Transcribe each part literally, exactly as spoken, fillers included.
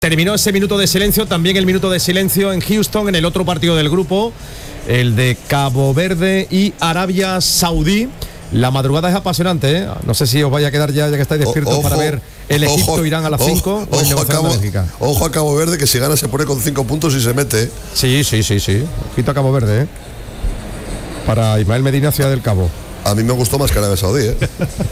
Terminó ese minuto de silencio, también el minuto de silencio en Houston, en el otro partido del grupo, el de Cabo Verde y Arabia Saudí. La madrugada es apasionante, ¿eh? No sé si os vaya a quedar ya, ya que estáis despiertos, ojo, para ver el Egipto-Irán a las cinco o el Nueva Zelanda-Bélgica. Ojo a Cabo Verde, que si gana se pone con cinco puntos y se mete. ¿eh? Sí, sí, sí, sí. Ojito a Cabo Verde, ¿eh? Para Ismael Medina, Ciudad del Cabo. A mí me gustó más que Arabia Saudí, ¿eh?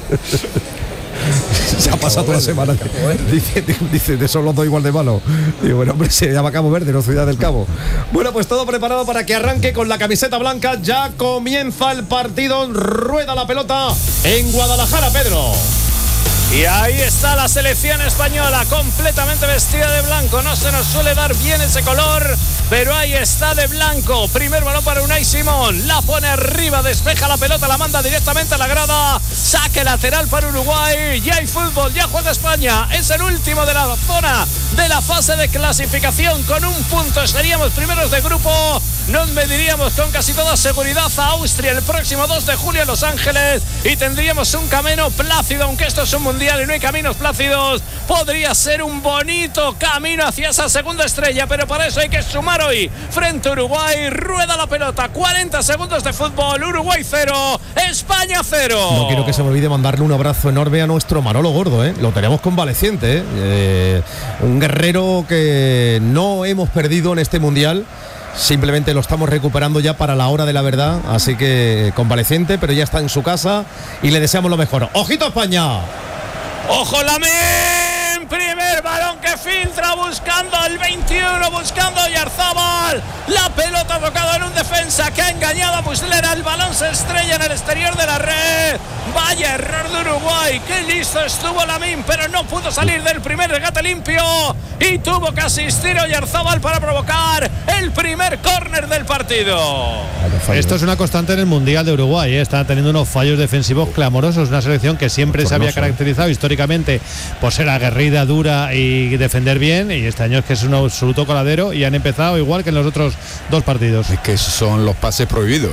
Se ha pasado toda la semana. Dice, dice, de eso los dos igual de malo. Digo, bueno, hombre, se llama Cabo Verde, no Ciudad del Cabo. Bueno, pues todo preparado para que arranque con la camiseta blanca. Ya comienza el partido. Rueda la pelota en Guadalajara, Pedro. Y ahí está la selección española, completamente vestida de blanco. No se nos suele dar bien ese color, pero ahí está de blanco. Primer balón para Unai Simón. La pone arriba, despeja la pelota, la manda directamente a la grada. Saque lateral para Uruguay. Ya hay fútbol, ya juega España. Es el último de la zona de la fase de clasificación. Con un punto seríamos primeros de grupo. Nos mediríamos con casi toda seguridad a Austria el próximo dos de julio en Los Ángeles. Y tendríamos un camino plácido, aunque esto es un mundial y no hay caminos plácidos. Podría ser un bonito camino hacia esa segunda estrella, pero para eso hay que sumar hoy frente a Uruguay. Rueda la pelota, cuarenta segundos de fútbol. Uruguay cero, España cero. No quiero que se me olvide mandarle un abrazo enorme a nuestro Manolo Gordo, ¿eh? Lo tenemos convaleciente, ¿eh? Eh, un guerrero que no hemos perdido en este mundial. Simplemente lo estamos recuperando ya para la hora de la verdad. Así que convaleciente, pero ya está en su casa y le deseamos lo mejor. ¡Ojito España! ¡Ojo Lamine! Primer balón que filtra buscando el veintiuno, buscando a Oyarzábal. La pelota tocada en un defensa que ha engañado a Muslera. El balón se estrella en el exterior de la red. Vaya error de Uruguay. Qué listo estuvo Lamine, pero no pudo salir del primer regate limpio. Y tuvo que asistir a Oyarzábal para provocar el primer córner del partido. Esto es una constante en el Mundial de Uruguay, ¿eh? Está teniendo unos fallos defensivos clamorosos. Una selección que siempre se había caracterizado históricamente por ser aguerrida, dura y defender bien, y este año es que es un absoluto coladero y han empezado igual que en los otros dos partidos. Es que son los pases prohibidos.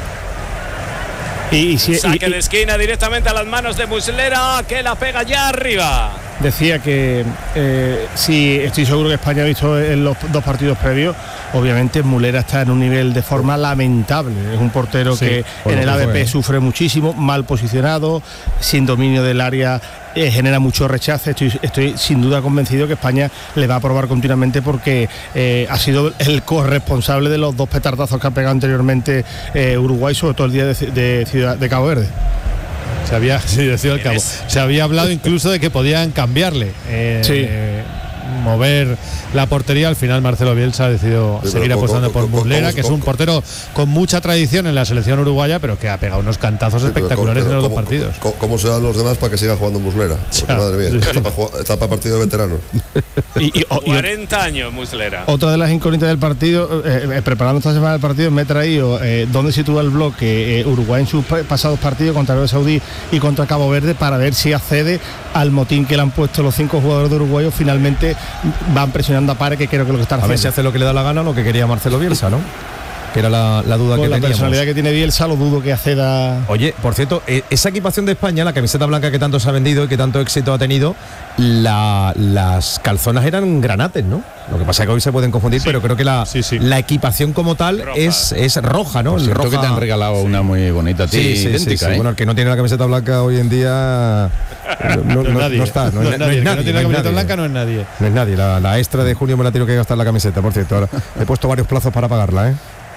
Y, y si, saque y, de esquina directamente a las manos de Muslera, que la pega ya arriba. Decía que eh, sí, estoy seguro que España ha visto en los dos partidos previos. Obviamente Muslera está en un nivel de forma lamentable. Es un portero sí, que en el A B P fue. sufre muchísimo, mal posicionado, sin dominio del área, eh, genera mucho rechazo. Estoy, estoy sin duda convencido que España le va a probar continuamente porque eh, ha sido el corresponsable de los dos petardazos que ha pegado anteriormente eh, Uruguay, sobre todo el día de, de, Ciudad, de Cabo Verde. Se había, sí, decía el cabo. Se había hablado incluso de que podían cambiarle, eh, sí. eh, mover la portería. Al final Marcelo Bielsa ha decidido sí, seguir apostando por Muslera, que es un portero con mucha tradición en la selección uruguaya, pero que ha pegado unos cantazos sí, espectaculares pero, pero, en los ¿cómo, dos partidos. ¿Cómo, cómo se dan los demás para que siga jugando Muslera? Porque, madre mía, sí. está, para jugar, está para partido de veteranos. y, y, o, cuarenta años Muslera. Otra de las incógnitas del partido, eh, preparando esta semana el partido, me he traído eh, dónde sitúa el bloque eh, Uruguay en sus pasados partidos contra Arabia Saudí y contra Cabo Verde, para ver si accede al motín que le han puesto los cinco jugadores de Uruguay o finalmente van presionando a Pare, que creo que lo que están haciendo. A ver si hace lo que le da la gana, lo que quería Marcelo Bielsa, ¿no? Que era la, la duda Con que la teníamos. La personalidad que tiene Bielsa, lo dudo que acceda. Oye, por cierto, esa equipación de España, la camiseta blanca que tanto se ha vendido y que tanto éxito ha tenido, la, las calzonas eran granates, ¿no? Lo que pasa es que hoy se pueden confundir, sí, pero creo que la, sí, sí. la equipación como tal es, es roja, ¿no? Pues roja. Que te han regalado sí. una muy bonita a ti, sí, sí, idéntica, sí, sí. ¿eh? Bueno, el que no tiene la camiseta blanca hoy en día no, no, no, no está, no, no es nadie. El que nadie, no tiene no la camiseta nadie. blanca no es nadie. No es nadie. La, la extra de junio me la tengo que gastar la camiseta, por cierto. Ahora he puesto varios plazos para pagarla, ¿eh?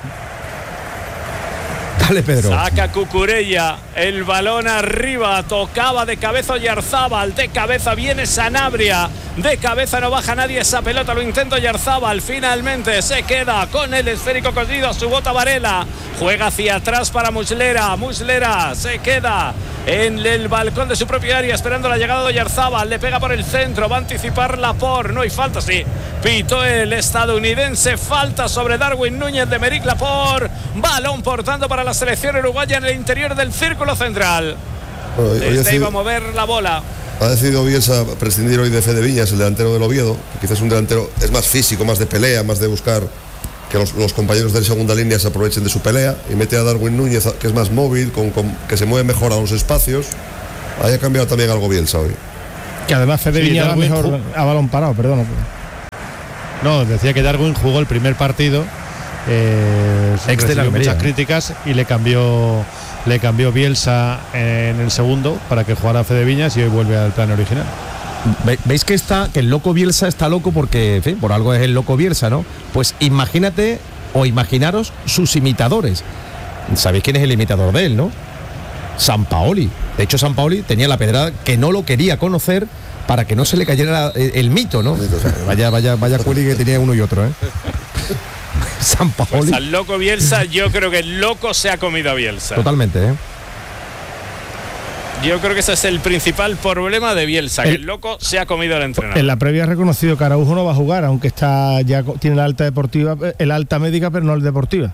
Dale, Pedro. Saca Cucurella, el balón arriba, tocaba de cabeza Oyarzábal, de cabeza viene Sanabria, de cabeza no baja nadie esa pelota, lo intenta Oyarzábal, finalmente se queda con el esférico cogido a su bota Varela, juega hacia atrás para Muslera, Muslera se queda en el balcón de su propia área esperando la llegada de Oyarzábal, le pega por el centro, va a anticipar Laporte, no hay falta, sí, pitó el estadounidense, falta sobre Darwin Núñez de Meric Laporte, balón portando para la selección uruguaya en el interior del círculo central. Bueno, hoy, Desde hoy iba a mover la bola. Ha decidido Bielsa prescindir hoy de Fede Viñas, el delantero del Oviedo, que quizás un delantero es más físico, más de pelea, más de buscar que los, los compañeros de segunda línea se aprovechen de su pelea, y mete a Darwin Núñez, que es más móvil, con, con, que se mueve mejor a los espacios. Haya cambiado también algo Bielsa hoy. Que además Fede sí, Viñas va mejor a balón parado, perdón. No, decía que Darwin jugó el primer partido, eh, recibió muchas críticas y le cambió le cambió Bielsa en el segundo para que jugara Fede Viñas y hoy vuelve al plan original. Ve, ¿Veis que está que el loco Bielsa está loco porque, en fin, por algo es el loco Bielsa, ¿no? Pues imagínate o imaginaros sus imitadores. ¿Sabéis quién es el imitador de él, no? Sampaoli. De hecho, Sampaoli tenía la pedrada que no lo quería conocer para que no se le cayera el, el mito, ¿no? Vaya, vaya, vaya cueli que tenía uno y otro, ¿eh? Sampaoli. Pues al loco Bielsa, yo creo que el loco se ha comido a Bielsa. Totalmente, ¿eh? Yo creo que ese es el principal problema de Bielsa, que el, el loco se ha comido al entrenador. En la previa ha reconocido que Araujo no va a jugar, aunque está ya tiene la alta deportiva, el alta médica, pero no el deportiva.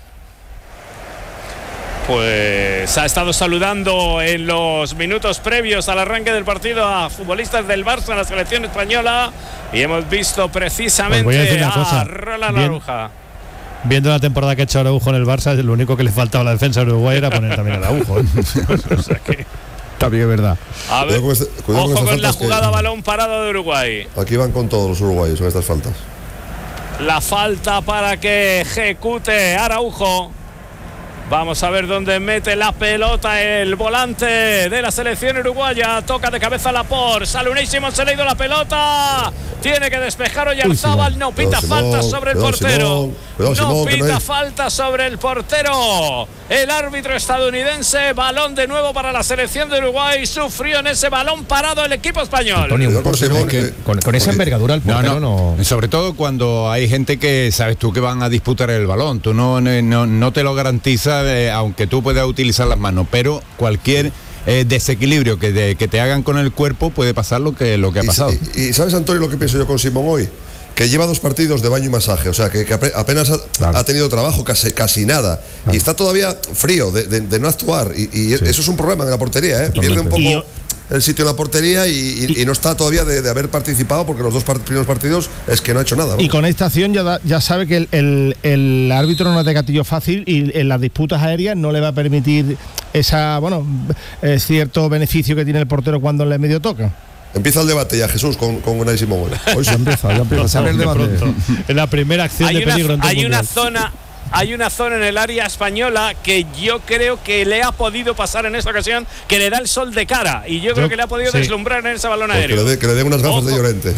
Pues ha estado saludando en los minutos previos al arranque del partido a futbolistas del Barça en la selección española y hemos visto precisamente pues voy a, decir una a cosa. Roland Bien, Araujo. Viendo la temporada que ha hecho Araujo en el Barça, lo único que le faltaba a la defensa de Uruguay era poner también a Araujo, ¿eh? O sea que también es verdad. A ver, cuidado con, este, cuidado ojo con, con la jugada que, balón parado de Uruguay. Aquí van con todos los uruguayos en estas faltas. La falta para que ejecute Araujo. Vamos a ver dónde mete la pelota el volante de la selección uruguaya. Toca de cabeza Laporte. Sale Unai, se le ha ido la pelota. Tiene que despejar Oyarzábal. No pita cuidado, falta Simón, sobre el cuidado, portero. Simón, cuidado, no Simón, pita no hay... falta sobre el portero. El árbitro estadounidense. Balón de nuevo para la selección de Uruguay. Sufrió en ese balón parado el equipo español. Antonio, un portero que, con, con esa envergadura el portero no, no. Sobre todo cuando hay gente que sabes tú que van a disputar el balón. Tú no, no, no te lo garantiza. Eh, aunque tú puedas utilizar las manos, pero cualquier eh, desequilibrio que, de, que te hagan con el cuerpo puede pasar lo que, lo que ha y, pasado. Y, y ¿sabes, Antonio, lo que pienso yo con Simón hoy? Que lleva dos partidos de baño y masaje, o sea, que, que apenas ha, claro. ha tenido trabajo, casi, casi nada, claro. y está todavía frío de, de, de no actuar, y, y sí. eso es un problema en la portería, ¿eh? Pierde un poco y, el sitio en la portería y, y, y no está todavía de, de haber participado porque los dos part- primeros partidos es que no ha hecho nada, ¿no? Y con esta acción ya, da, ya sabe que el, el, el árbitro no es de gatillo fácil y en las disputas aéreas no le va a permitir esa, bueno, eh, cierto beneficio que tiene el portero cuando le medio toca. Empieza el debate ya, Jesús, con, con Unai Simón. Hoy se empieza, ya empieza. Se abre el debate. En la primera acción hay de una, peligro en todo hay el una mundial. zona Hay una zona en el área española que yo creo que le ha podido pasar en esta ocasión, que le da el sol de cara. Y yo, yo creo que le ha podido sí. deslumbrar en ese balón pues aéreo. Que le dé, que le dé unas gafas Ojo. de Llorente.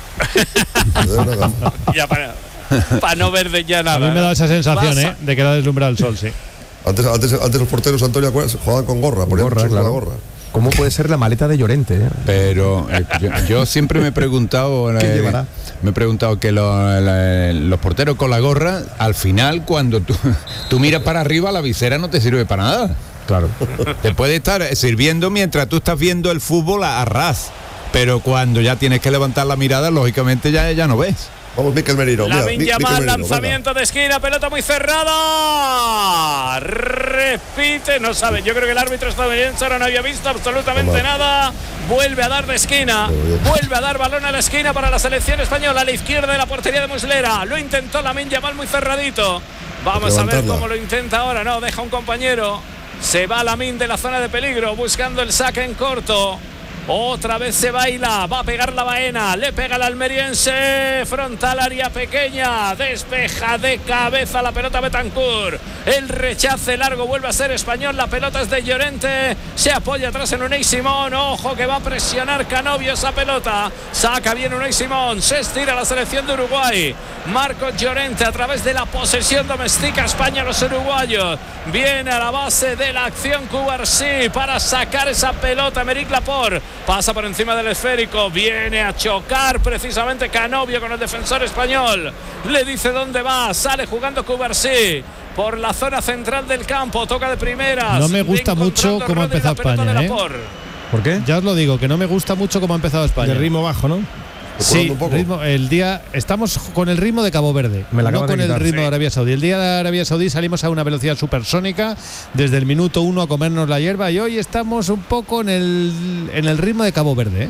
Ya para, para no ver de ya nada. A mí me da esa sensación, ¿eh? De que le ha deslumbrado el sol, sí. Antes, antes, antes los porteros, Antonio, jugaban con gorra, ponían gorra, claro. la gorra. ¿Cómo puede ser la maleta de Llorente? Eh? Pero eh, yo, yo siempre me he preguntado, ¿Qué eh, llevará? me he preguntado que lo, la, los porteros con la gorra, al final cuando tú, tú miras para arriba, la visera no te sirve para nada. Claro. Te puede estar sirviendo mientras tú estás viendo el fútbol a, a ras, pero cuando ya tienes que levantar la mirada, lógicamente ya, ya no ves. Vamos, Mikel Merino. Lamine Yamal, lanzamiento venga. de esquina, pelota muy cerrada. Repite, no sabe. Yo creo que el árbitro estadounidense ahora no había visto absolutamente Toma. nada. Vuelve a dar de esquina. Vuelve a dar balón a la esquina para la selección española. A la izquierda de la portería de Muslera. Lo intentó Lamine Yamal muy cerradito. Vamos a ver cómo lo intenta ahora. No, deja un compañero. Se va Lamine de la zona de peligro, buscando el saque en corto. Otra vez se baila, va a pegar la Baena, le pega al almeriense, frontal área pequeña, despeja de cabeza la pelota Betancourt, el rechace largo vuelve a ser español, la pelota es de Llorente, se apoya atrás en Unai Simón, ojo que va a presionar Canovio esa pelota, saca bien Unai Simón, se estira la selección de Uruguay, Marcos Llorente a través de la posesión doméstica España a los uruguayos, viene a la base de la acción Cubarsí para sacar esa pelota Aymeric Laporte. Pasa por encima del esférico, viene a chocar precisamente Canovio con el defensor español. Le dice dónde va, sale jugando Cubarsí por la zona central del campo, toca de primeras. No me gusta mucho cómo ha empezado España, ¿eh? ¿Por qué? Ya os lo digo, que no me gusta mucho cómo ha empezado España. De ritmo bajo, ¿no? Sí, ritmo, el día estamos con el ritmo de Cabo Verde, Me la no con de quitar, el ritmo sí. de Arabia Saudí. El día de Arabia Saudí salimos a una velocidad supersónica desde el minuto uno a comernos la hierba y hoy estamos un poco en el en el ritmo de Cabo Verde, ¿eh?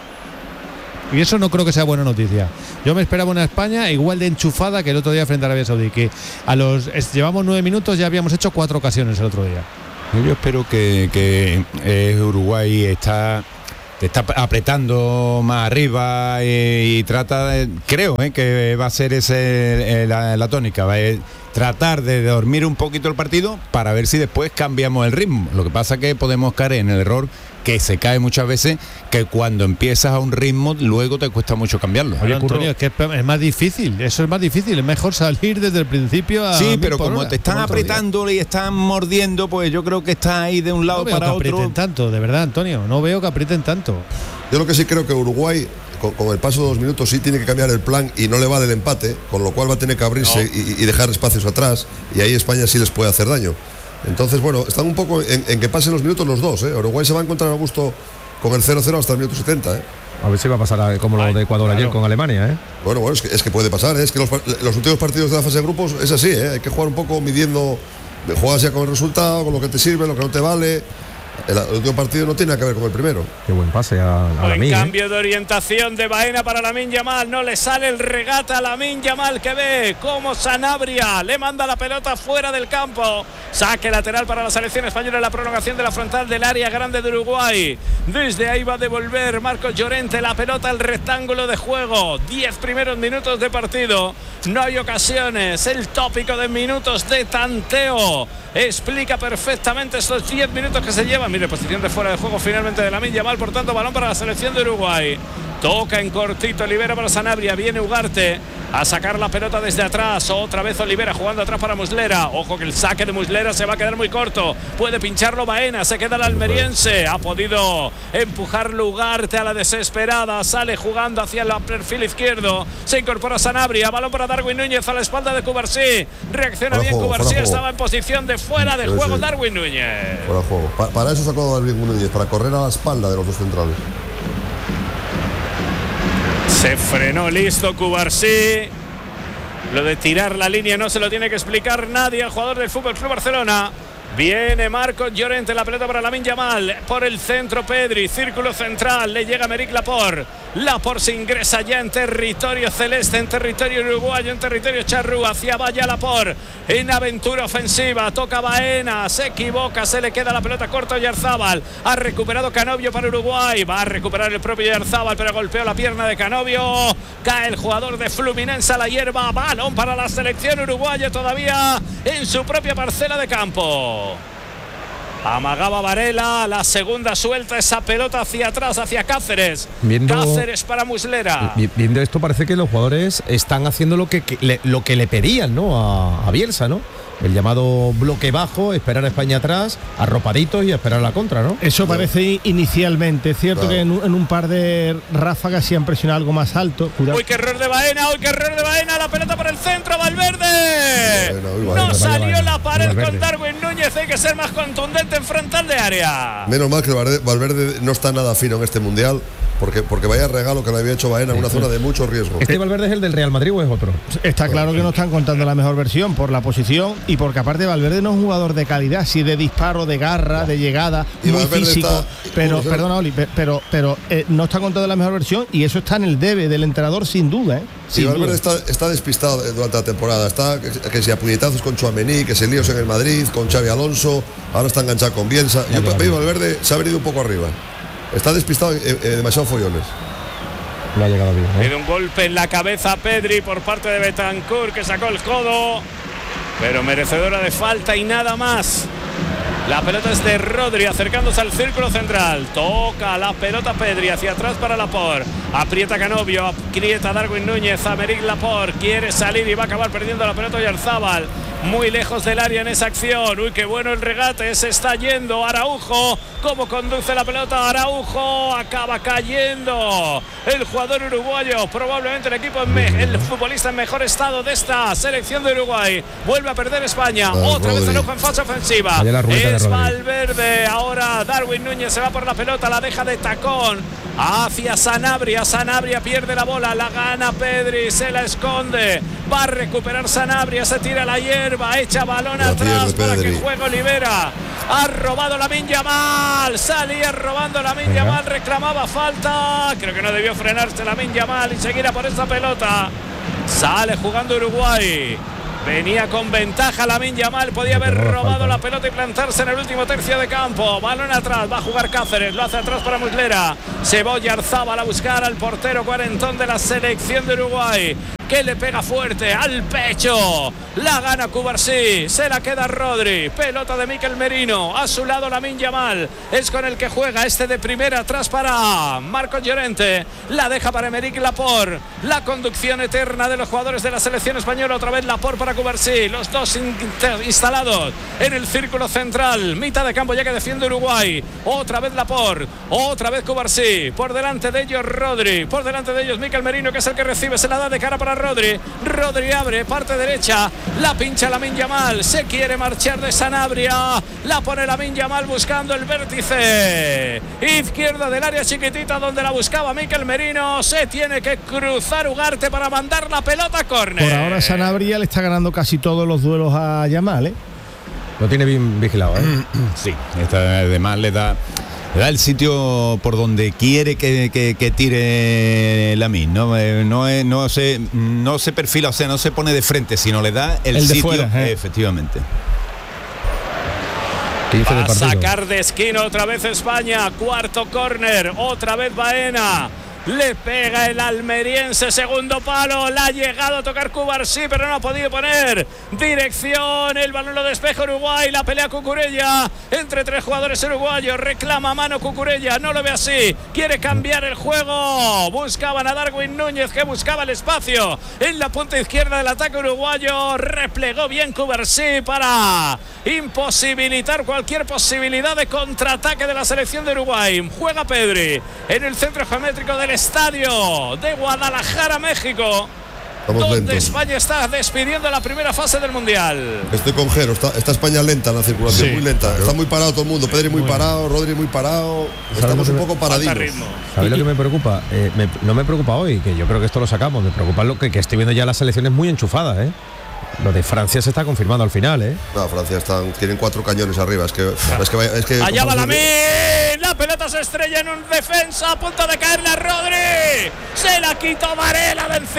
Y eso no creo que sea buena noticia. Yo me esperaba una España igual de enchufada que el otro día frente a Arabia Saudí, que a los es, llevamos nueve minutos, ya habíamos hecho cuatro ocasiones el otro día. Yo espero que, que eh, Uruguay está te está apretando más arriba y, y trata, de, creo eh, que va a ser ese eh, la, la tónica, va a tratar de dormir un poquito el partido para ver si después cambiamos el ritmo. Lo que pasa es que podemos caer en el error que se cae muchas veces, que cuando empiezas a un ritmo luego te cuesta mucho cambiarlo. Oye, Antonio, es que es más difícil, eso es más difícil, es mejor salir desde el principio a... Sí, pero como hora, te están apretando y están mordiendo, pues yo creo que está ahí de un lado no veo para que otro. Aprieten tanto, de verdad, Antonio, no veo que aprieten tanto. Yo lo que sí creo que Uruguay, con, con el paso de dos minutos, sí tiene que cambiar el plan y no le vale el empate, con lo cual va a tener que abrirse no. y, y dejar espacios atrás, y ahí España sí les puede hacer daño. Entonces, bueno, están un poco en, en que pasen los minutos los dos, ¿eh? Uruguay se va a encontrar a gusto con el cero cero hasta el minuto setenta, ¿eh? A ver si va a pasar como lo de Ecuador Ay, ayer claro. con Alemania, ¿eh? Bueno, bueno, es que, es que puede pasar, ¿eh? Es que los, los últimos partidos de la fase de grupos es así, ¿eh? Hay que jugar un poco midiendo, juegas ya con el resultado, con lo que te sirve, lo que no te vale. El, el último partido no tiene nada que ver con el primero. Qué buen pase a, a Buen Lamine, cambio ¿eh? de orientación de Baena para Lamine Yamal. No le sale el regate a Lamine Yamal, que ve como Sanabria le manda la pelota fuera del campo. Saque lateral para la selección española en la prolongación de la frontal del área grande de Uruguay. Desde ahí va a devolver Marcos Llorente la pelota al rectángulo de juego. Diez primeros minutos de partido. No hay ocasiones. El tópico de minutos de tanteo explica perfectamente estos diez minutos que se llevan. Mire, posición de fuera de juego finalmente de Lamine Yamal, por tanto balón para la selección de Uruguay. Toca en cortito, libera para Sanabria, viene Ugarte a sacar la pelota desde atrás, otra vez Olivera jugando atrás para Muslera. Ojo que el saque de Muslera se va a quedar muy corto, puede pincharlo Baena, se queda el almeriense, ha podido empujarlo Ugarte a la desesperada, sale jugando hacia el perfil izquierdo, se incorpora Sanabria, balón para Darwin Núñez a la espalda de Cubarsí, reacciona fuera bien juego, Cubarsí, estaba en posición de fuera de sí, juego sí. Darwin Núñez. Fuera juego. Pa para eso sacó Darwin Núñez, para correr a la espalda de los dos centrales. Se frenó listo Cubarsí. Lo de tirar la línea no se lo tiene que explicar nadie al jugador del F C Barcelona. Viene Marcos Llorente, la pelota para Lamine Yamal. Por el centro Pedri, círculo central, le llega Aymeric Laporte. Laporte se ingresa ya en territorio celeste, en territorio uruguayo, en territorio charrúa. Hacia Vaya Laporte, en aventura ofensiva. Toca Baena, se equivoca, se le queda la pelota corta a Oyarzabal. Ha recuperado Canovio para Uruguay. Va a recuperar el propio Oyarzabal, pero golpeó la pierna de Canovio. Cae el jugador de Fluminense a la hierba. Balón para la selección uruguaya todavía en su propia parcela de campo. Amagaba Varela, la segunda suelta esa pelota hacia atrás, hacia Cáceres. Viendo, Cáceres para Muslera. Viendo esto parece que los jugadores están haciendo lo que, que le, lo que le pedían, ¿no? A, a Bielsa, ¿no? El llamado bloque bajo, esperar a España atrás, arropaditos y esperar la contra, ¿no? Eso parece inicialmente. Es cierto claro. que en un, en un par de ráfagas sí han presionado algo más alto. Cuidado. Uy, qué error de Baena, uy, qué error de Baena. La pelota por el centro, Valverde. Bueno, uy, Baena, no salió Baena, la pared Valverde. Con Darwin Núñez. Hay que ser más contundente en frontal de área. Menos mal que Valverde, Valverde no está nada fino en este mundial. Porque, porque vaya regalo que le había hecho Baena en una zona de mucho riesgo. ¿Este Valverde es el del Real Madrid o es otro? Está claro que no están contando la mejor versión por la posición y porque aparte Valverde no es un jugador de calidad, sí de disparo, de garra, de llegada, y muy Valverde físico. Está, pero, perdona, Oli, pero, pero eh, no está contando la mejor versión y eso está en el debe del entrenador sin duda. ¿eh? Sí, Valverde está, está despistado durante la temporada. Está que, que si a puñetazos con Tchouaméni, que se líos en el Madrid, con Xavi Alonso, ahora está enganchado con Bielsa. Yo para mí Valverde se ha venido un poco arriba. Está despistado en, en demasiado follones. No ha llegado bien, ¿eh? Tiene un golpe en la cabeza a Pedri por parte de Bentancur, que sacó el codo, pero merecedora de falta y nada más. La pelota es de Rodri, acercándose al círculo central. Toca la pelota Pedri hacia atrás para Laporte. Aprieta Canovio, aprieta Darwin Núñez. Aymeric Laporte quiere salir y va a acabar perdiendo la pelota Oyarzabal. Muy lejos del área en esa acción. Uy, qué bueno el regate, se está yendo Araujo. ¿Cómo conduce la pelota Araujo? Acaba cayendo el jugador uruguayo. Probablemente el equipo, en me el futbolista en mejor estado de esta selección de Uruguay. Vuelve a perder España. Oh, Otra Rodri. vez Araujo en fase ofensiva. Es Valverde. Ahora Darwin Núñez se va por la pelota, la deja de tacón hacia Sanabria. Sanabria pierde la bola, la gana Pedri, se la esconde. Va a recuperar Sanabria, se tira la hierba, echa balón la atrás para que juegue Olivera. Ha robado Lamine Yamal, salía robando Lamine Yamal, reclamaba falta. Creo que no debió frenarse Lamine Yamal y seguir a por esta pelota. Sale jugando Uruguay. Venía con ventaja Lamine Yamal, podía haber robado la pelota y plantarse en el último tercio de campo. Balón atrás, va a jugar Cáceres, lo hace atrás para Muslera. Se va Oyarzábal a buscar al portero cuarentón de la selección de Uruguay, que le pega fuerte al pecho. La gana Cubarsí, se la queda Rodri. Pelota de Mikel Merino, a su lado Lamine Yamal, es con el que juega este de primera, atrás para Marcos Llorente. La deja para Aymeric Laporte. La conducción eterna de los jugadores de la selección española. Otra vez Laporte para Cubarsí, los dos instalados en el círculo central, mitad de campo ya que defiende Uruguay. Otra vez Laporte, otra vez Cubarsí, por delante de ellos Rodri, por delante de ellos Mikel Merino, que es el que recibe, se la da de cara para Rodri. Rodri abre, parte derecha, la pincha Lamine Yamal, se quiere marchar de Sanabria, la pone Lamine Yamal buscando el vértice izquierda del área chiquitita donde la buscaba Mikel Merino. Se tiene que cruzar Ugarte para mandar la pelota a córner. Por ahora Sanabria le está ganando casi todos los duelos a Yamal, ¿eh? Lo tiene bien vigilado, ¿eh? Sí, esta, además le da, le da el sitio por donde quiere que, que, que tire Lamine, ¿no? Eh, no, es, no, se, no se perfila, o sea, no se pone de frente, sino le da el, el sitio, fuera, eh. efectivamente. Va a sacar de esquina otra vez España, cuarto córner, otra vez Baena. Le pega el almeriense, segundo palo, la ha llegado a tocar Cubarsí, pero no ha podido poner dirección. El balón lo despeja Uruguay, la pelea Cucurella entre tres jugadores uruguayos, reclama mano Cucurella, no lo ve así, quiere cambiar el juego. Buscaban a Darwin Núñez, que buscaba el espacio en la punta izquierda del ataque uruguayo. Replegó bien Cubarsí para imposibilitar cualquier posibilidad de contraataque de la selección de Uruguay. Juega Pedri en el centro geométrico del estadio de Guadalajara, México, Estamos donde lentos. España está despidiendo la primera fase del Mundial. Estoy con Jero, está, está España lenta en la circulación, sí, muy lenta. Claro. Está muy parado todo el mundo, Pedri muy, muy parado, Rodri muy parado. Estamos un poco paraditos. ¿Sabéis lo que me preocupa? Eh, me, no me preocupa hoy, que yo creo que esto lo sacamos. Me preocupa lo que, que estoy viendo ya las selecciones muy enchufadas, ¿eh? Lo de Francia se está confirmando al final, ¿eh? No, Francia están, tienen cuatro cañones arriba. Es que, es que, es que allá va Lamine, la pelota se estrella en un defensa, a punto de caerle a Rodri. Se la quitó Varela de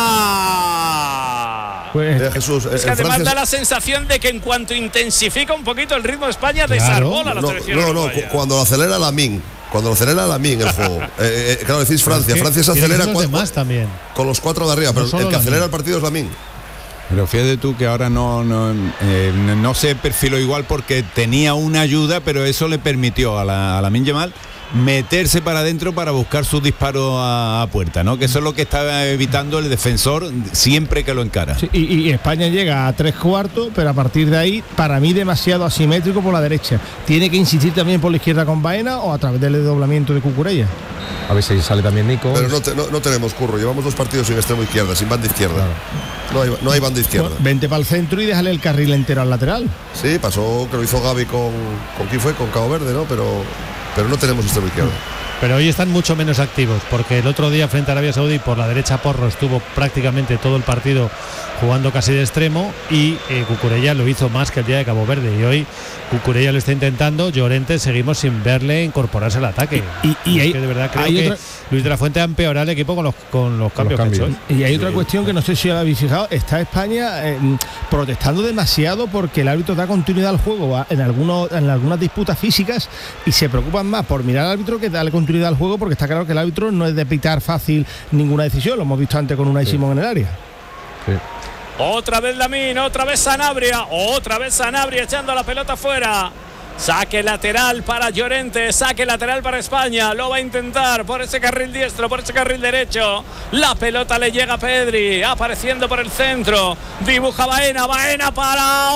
encima. Pues, eh, Jesús, es que además Francia da la sensación de que en cuanto intensifica un poquito el ritmo de España, claro, desarbola la no, selección. No, no, uruguaya. Cuando lo acelera Lamine. Cuando lo acelera Lamine el juego. eh, eh, claro, decís Francia. Francia se acelera con, más también. con los cuatro de arriba, pero no el que Lamine. Acelera el partido es Lamine. Pero fíjate tú que ahora no, no, eh, no se perfiló igual porque tenía una ayuda, pero eso le permitió a la, a Lamine Yamal meterse para adentro para buscar su disparo a, a puerta, ¿no? Que eso es lo que estaba evitando el defensor siempre que lo encara. Sí, y, y España llega a tres cuartos, pero a partir de ahí, para mí, demasiado asimétrico por la derecha. Tiene que insistir también por la izquierda con Baena o a través del desdoblamiento de Cucurella. A ver si sale también Nico. Pero no, te, no, no tenemos curro, llevamos dos partidos sin extremo izquierda, sin banda izquierda. Claro. No hay, no hay banda izquierda. Bueno, vente para el centro y déjale el carril entero al lateral. Sí, pasó que lo hizo Gavi con. ¿Con quién fue? Con Cabo Verde, ¿no? Pero, pero no tenemos extremo izquierda. Pero hoy están mucho menos activos, porque el otro día frente a Arabia Saudí por la derecha Porro estuvo prácticamente todo el partido jugando casi de extremo y eh, Cucurella lo hizo más que el día de Cabo Verde, y hoy Cucurella lo está intentando. Llorente seguimos sin verle incorporarse al ataque, y, y hay, que de verdad creo que otra... Luis de la Fuente ha empeorado el equipo con los, con los cambios, con los cambios. Que ha hecho. Y hay otra cuestión que no sé si habéis fijado, está España eh, protestando demasiado porque el árbitro da continuidad al juego en, algunos, en algunas disputas físicas, y se preocupan más por mirar al árbitro que darle continuidad al juego, porque está claro que el árbitro no es de pitar fácil ninguna decisión. Lo hemos visto antes con Unai sí. Simón en el área. Sí. Otra vez Lamine, otra vez Sanabria, otra vez Sanabria echando la pelota fuera. Saque lateral para Llorente, saque lateral para España. Lo va a intentar por ese carril diestro, por ese carril derecho. La pelota le llega a Pedri, apareciendo por el centro. Dibuja Baena, Baena para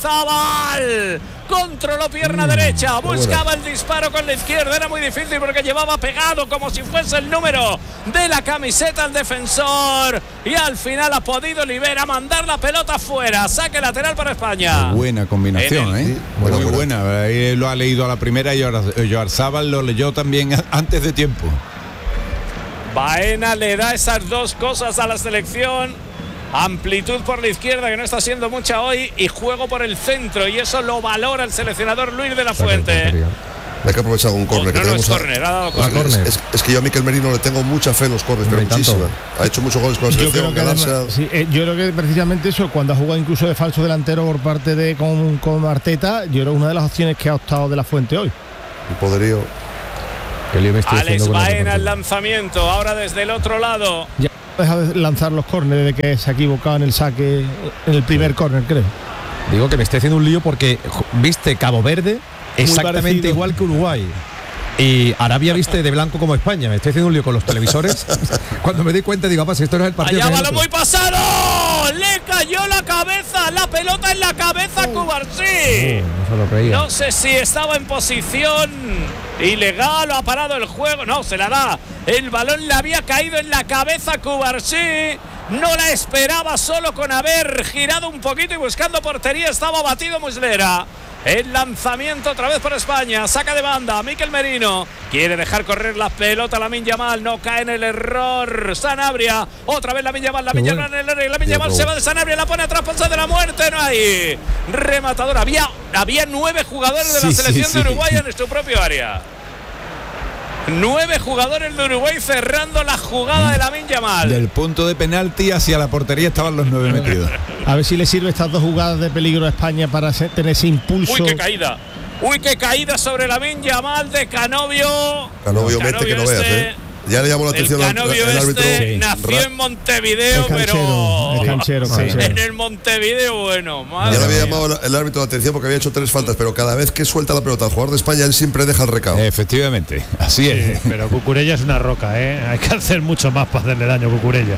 Oyarzábal. Controló pierna mm, derecha, buscaba el disparo con la izquierda, era muy difícil porque llevaba pegado como si fuese el número de la camiseta al defensor, y al final ha podido Libera mandar la pelota fuera. Saque lateral para España. Muy buena combinación, ¿eh? Sí, muy buena, buena. Ahí lo ha leído a la primera y Oyarzábal lo leyó también antes de tiempo. Baena le da esas dos cosas a la selección. Amplitud por la izquierda, que no está siendo mucha hoy, y juego por el centro, y eso lo valora el seleccionador Luis de la Fuente. Hay que aprovechar un córner. No, que no, no es a- córner, ha dado es, córner. es, es, es que yo a Mikel Merino le tengo mucha fe en los córneres, pero Hombre, tanto. muchísima. Ha hecho muchos goles con la Yo selección. creo, que además, ganarse a- sí, eh, yo creo que precisamente eso, cuando ha jugado incluso de falso delantero por parte de con, con Arteta, yo creo que una de las opciones que ha optado de la Fuente hoy. el poderío. Que lío me estoy Alex haciendo con el Baena al reportero. lanzamiento, ahora desde el otro lado. Ya deja de lanzar los córneres de que se ha equivocado en el saque, en el primer córner, creo. Digo que me estoy haciendo un lío porque jo, viste Cabo Verde exactamente parecido. igual que Uruguay. Y Arabia viste de blanco como España. Me estoy haciendo un lío con los televisores. Cuando me di cuenta digo, papá, si esto no es el partido. Allá que es el balón otro". muy pasado. Le cayó la cabeza, la pelota en la cabeza a Cubarsí. No se lo creía. No sé si estaba en posición ilegal o ha parado el juego. No, se la da. El balón le había caído en la cabeza a Cubarsí. No la esperaba, solo con haber girado un poquito y buscando portería estaba batido Muslera. El lanzamiento otra vez por España, saca de banda, Mikel Merino quiere dejar correr la pelota, Lamine Yamal, no cae en el error, Sanabria, otra vez Lamine Yamal, Lamine Yamal, Lamine Yamal se va de Sanabria, la pone atrás, pasa de la muerte, no hay rematador, había, había nueve jugadores de la Sí, selección sí, de sí. Uruguay en su propio área. Nueve jugadores de Uruguay cerrando la jugada de Lamine Yamal. Del punto de penalti hacia la portería estaban los nueve metidos. A ver si le sirve estas dos jugadas de peligro a España para se- tener ese impulso. Uy, qué caída. Uy, qué caída sobre Lamine Yamal de Canovio. Canovio mete que no veas, este, ¿eh? Ya le llamó la El atención al Canovio el árbitro. este nació Ra- en Montevideo, Es canchero, pero es canchero, canchero. en el Montevideo, bueno, madre Ya le había mía. llamado el, el árbitro la atención porque había hecho tres faltas, pero cada vez que suelta la pelota al jugador de España, él siempre deja el recado. Efectivamente, así es. Sí, pero Cucurella es una roca, ¿eh? Hay que hacer mucho más para hacerle daño a Cucurella.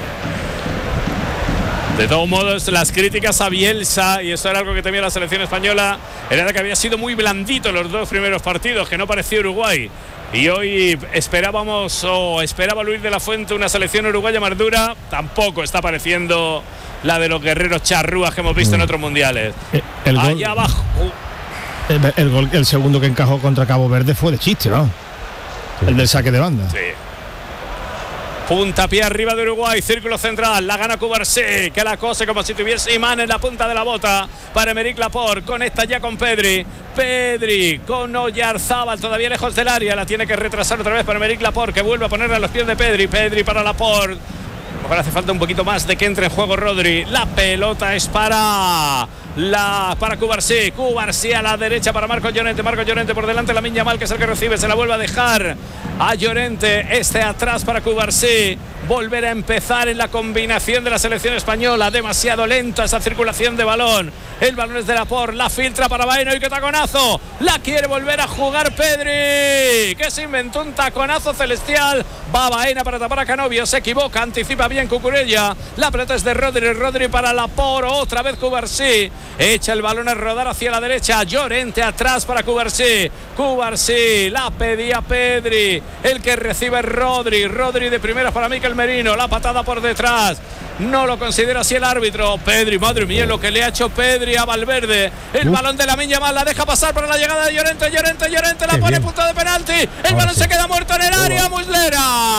De todos modos, las críticas a Bielsa, y eso era algo que temía la selección española, era que había sido muy blandito los dos primeros partidos, que no parecía Uruguay. Y hoy esperábamos, o esperaba Luis de la Fuente, una selección uruguaya más dura. Tampoco está pareciendo la de los guerreros charrúas que hemos visto en otros mundiales. Eh, El gol, Allá abajo. el, el gol, el segundo que encajó contra Cabo Verde fue de chiste, ¿no? El del saque de banda. Sí. Puntapié arriba de Uruguay, círculo central, la gana Cubarsí, que la cose como si tuviese imán en la punta de la bota para Emerick Laporte, conecta ya con Pedri, Pedri con Oyarzábal, todavía lejos del área, la tiene que retrasar otra vez para Emerick Laporte, que vuelve a ponerla a los pies de Pedri, Pedri para Laporte. Mejor hace falta un poquito más de que entre en juego Rodri. La pelota es para la para Cubarsí. Cubarsí a la derecha para Marcos Llorente. Marcos Llorente por delante. Lamine Yamal, que es el que recibe. Se la vuelve a dejar a Llorente. Este atrás para Cubarsí. Volver a empezar en la combinación de la selección española. Demasiado lenta esa circulación de balón. El balón es de Laporte. La filtra para Baena. Y qué taconazo. La quiere volver a jugar Pedri, que se inventó un taconazo celestial. Va Baena para tapar a Canovio. Se equivoca. Anticipa bien Cucurella. La pelota es de Rodri. Rodri para Laporte. Otra vez Cubarsí. Echa el balón a rodar hacia la derecha. Llorente atrás para Cubarsí. Cubarsí. La pedía Pedri. El que recibe es Rodri. Rodri de primeras para Mikel Merino. La patada por detrás. No lo considera así el árbitro. Pedri, madre mía, lo que le ha hecho Pedri a Valverde. El Uf. balón de Lamine Yamal la deja pasar para la llegada de Llorente. Llorente, Llorente la Qué pone bien. punto de penalti. El Ahora balón sí. se queda muerto en el área. Muslera.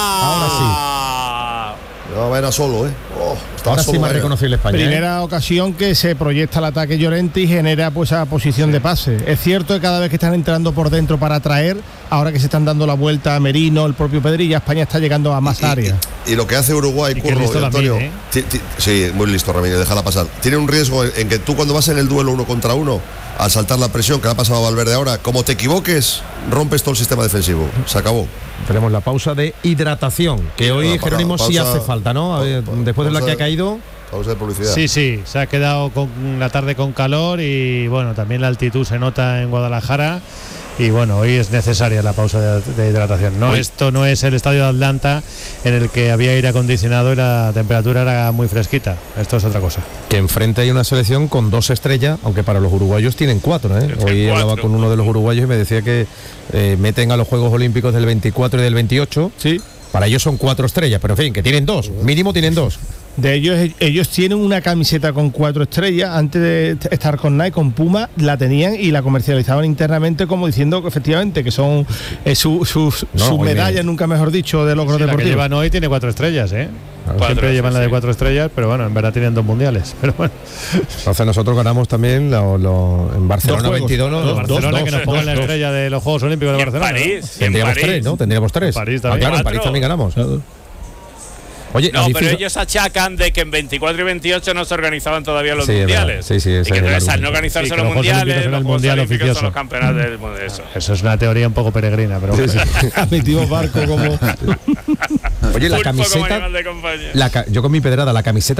Ahora No, Baena solo, ¿eh? Oh, estaba Ahora sí solo más Baena. reconocible España. ¿eh? Primera ocasión que se proyecta el ataque Llorente y genera pues esa posición de pase. Es cierto que cada vez que están entrando por dentro para atraer, ahora que se están dando la vuelta a Merino, el propio Pedri, ya España está llegando a más Y- y- áreas. Y, lo que hace Uruguay, Y qué Curro listo y Antonio. también, ¿eh? ti- ti- sí, muy listo Ramírez, déjala pasar. Tiene un riesgo en, en que tú cuando vas en el duelo uno contra uno, al saltar la presión que le ha pasado a Valverde ahora, como te equivoques, rompes todo el sistema defensivo. Se acabó. Tenemos la pausa de hidratación, que hoy Bueno, pa- Jerónimo sí pausa- hace falta, ¿no? A ver, pa- pa- después de la pausa que ha de- caído. Pausa de publicidad. Sí, sí, se ha quedado con la tarde con calor y bueno, también la altitud se nota en Guadalajara y bueno, hoy es necesaria la pausa de, de hidratación. No, Hoy- esto no es el estadio de Atlanta en el que había aire acondicionado y la temperatura era muy fresquita. Esto es otra cosa. Que enfrente hay una selección con dos estrellas, aunque para los uruguayos tienen cuatro, ¿eh? Tienen Hoy hablaba cuatro. con uno de los uruguayos y me decía que eh, meten a los Juegos Olímpicos del veinticuatro y del veintiocho. Sí. Para ellos son cuatro estrellas, pero en fin, que tienen dos. Mínimo tienen dos. De ellos, ellos tienen una camiseta con cuatro estrellas. Antes de estar con Nike, con Puma, la tenían y la comercializaban internamente como diciendo que efectivamente que son eh, sus su, no, su medallas, nunca mejor dicho, de logros sí, deportivos. La que llevan hoy tiene cuatro estrellas, ¿eh? Cuatro, Siempre sí, llevan la de sí. cuatro estrellas, pero bueno, en verdad tienen dos mundiales. Pero bueno. Entonces nosotros ganamos también lo, lo, en Barcelona Dos juegos. veintidós, ¿no? Dos, Barcelona, dos, que nos dos, pongan la dos. estrella de los Juegos Olímpicos de Y en Barcelona. París, ¿no? y en Tendríamos París. tres, ¿no? Tendríamos tres. París Ah, también. claro, en Cuatro. París también ganamos. Oye, No, la pero difícil- ellos achacan de que en veinticuatro y veintiocho no se organizaban todavía los Sí, es mundiales. verdad. Sí, sí, ese y es que el entonces al argumento. no organizarse Sí, que los los Juegos mundiales, Olímpicos era los el Juegos mundial Olímpicos son oficioso. los campeonatos del mundo. Eso. Eso es una teoría un poco peregrina, pero bueno. Admitimos barco como Oye, la Pulpo como camiseta, animal de compañía. la ca- yo con mi pedrada, la camiseta